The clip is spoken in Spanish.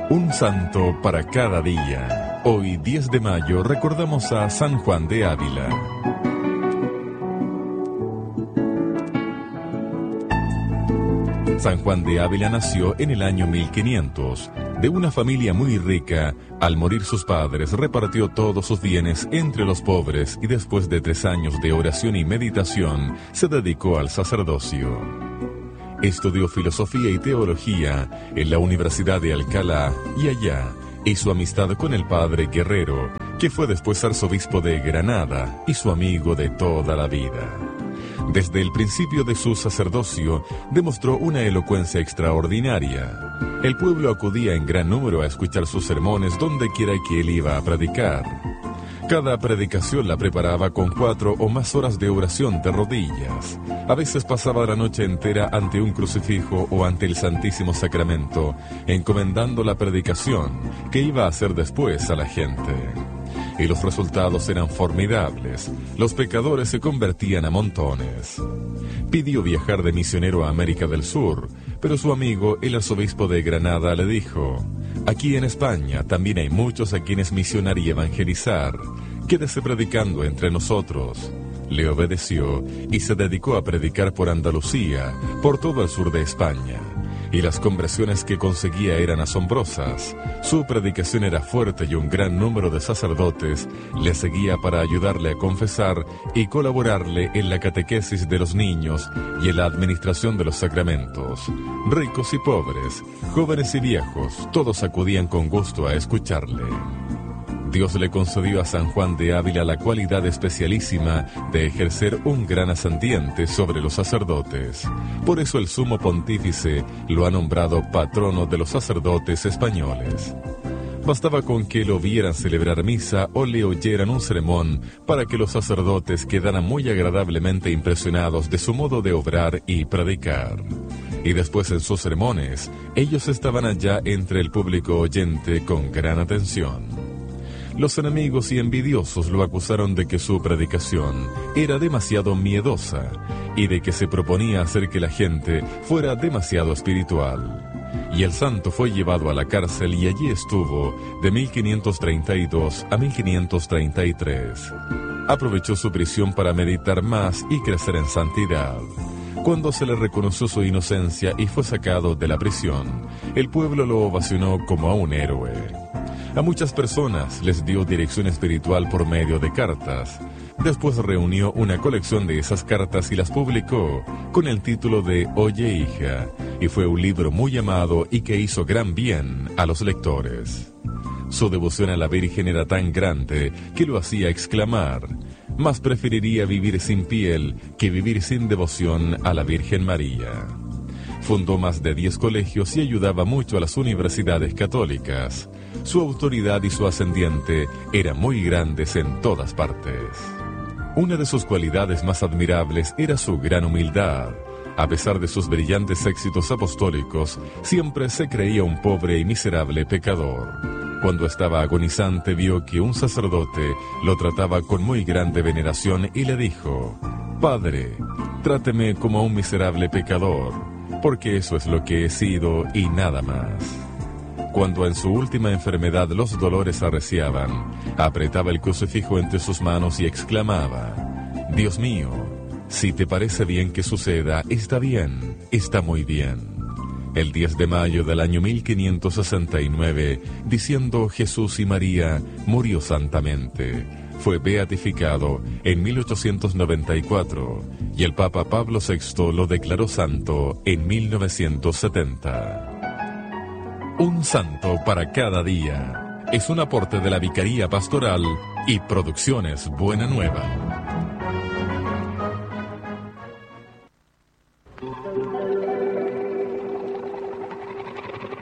Un santo para cada día. Hoy, 10 de mayo, recordamos a San Juan de Ávila. San Juan de Ávila nació en el año 1500. De una familia muy rica, al morir sus padres, repartió todos sus bienes entre los pobres y después de 3 años de oración y meditación, se dedicó al sacerdocio. Estudió filosofía y teología en la Universidad de Alcalá y allá hizo amistad con el padre Guerrero, que fue después arzobispo de Granada y su amigo de toda la vida. Desde el principio de su sacerdocio demostró una elocuencia extraordinaria. El pueblo acudía en gran número a escuchar sus sermones donde quiera que él iba a predicar. Cada predicación la preparaba con 4 o más horas de oración de rodillas. A veces pasaba la noche entera ante un crucifijo o ante el Santísimo Sacramento, encomendando la predicación que iba a hacer después a la gente. Y los resultados eran formidables. Los pecadores se convertían a montones. Pidió viajar de misionero a América del Sur, pero su amigo, el arzobispo de Granada, le dijo: aquí en España también hay muchos a quienes misionar y evangelizar. Quédese predicando entre nosotros. Le obedeció y se dedicó a predicar por Andalucía, por todo el sur de España. Y las conversiones que conseguía eran asombrosas. Su predicación era fuerte y un gran número de sacerdotes le seguía para ayudarle a confesar y colaborarle en la catequesis de los niños y en la administración de los sacramentos. Ricos y pobres, jóvenes y viejos, todos acudían con gusto a escucharle. Dios le concedió a San Juan de Ávila la cualidad especialísima de ejercer un gran ascendiente sobre los sacerdotes. Por eso el sumo pontífice lo ha nombrado patrono de los sacerdotes españoles. Bastaba con que lo vieran celebrar misa o le oyeran un sermón para que los sacerdotes quedaran muy agradablemente impresionados de su modo de obrar y predicar. Y después en sus sermones, ellos estaban allá entre el público oyente con gran atención. Los enemigos y envidiosos lo acusaron de que su predicación era demasiado miedosa y de que se proponía hacer que la gente fuera demasiado espiritual. Y el santo fue llevado a la cárcel y allí estuvo de 1532 a 1533. Aprovechó su prisión para meditar más y crecer en santidad. Cuando se le reconoció su inocencia y fue sacado de la prisión, el pueblo lo ovacionó como a un héroe. A muchas personas les dio dirección espiritual por medio de cartas. Después reunió una colección de esas cartas y las publicó con el título de Oye, hija, y fue un libro muy amado y que hizo gran bien a los lectores. Su devoción a la Virgen era tan grande que lo hacía exclamar: más preferiría vivir sin piel que vivir sin devoción a la Virgen María. Fundó más de 10 colegios y ayudaba mucho a las universidades católicas. Su autoridad y su ascendiente eran muy grandes en todas partes. Una de sus cualidades más admirables era su gran humildad. A pesar de sus brillantes éxitos apostólicos, siempre se creía un pobre y miserable pecador. Cuando estaba agonizante vio que un sacerdote lo trataba con muy grande veneración y le dijo: Padre, tráteme como a un miserable pecador, porque eso es lo que he sido y nada más. Cuando en su última enfermedad los dolores arreciaban, apretaba el crucifijo entre sus manos y exclamaba: Dios mío, si te parece bien que suceda, está bien, está muy bien. El 10 de mayo del año 1569, diciendo Jesús y María, murió santamente. Fue beatificado en 1894 y el Papa Pablo VI lo declaró santo en 1970. Un santo para cada día. Es un aporte de la Vicaría Pastoral y Producciones Buena Nueva.